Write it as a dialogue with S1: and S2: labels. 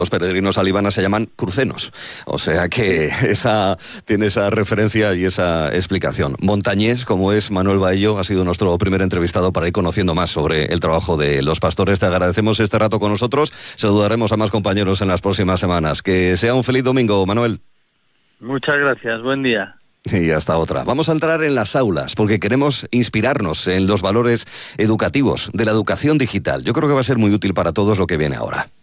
S1: Los peregrinos a Líbana se llaman crucenos, o sea que tiene esa referencia y esa explicación. Montañés, como es Manuel Baello, ha sido nuestro primer entrevistado para ir conociendo más sobre el trabajo de los pastores. Te agradecemos este rato con nosotros, saludaremos a más compañeros en las próximas semanas. Que sea un feliz domingo, Manuel.
S2: Muchas gracias, buen día.
S1: Y hasta otra. Vamos a entrar en las aulas porque queremos inspirarnos en los valores educativos de la educación digital. Yo creo que va a ser muy útil para todos lo que viene ahora.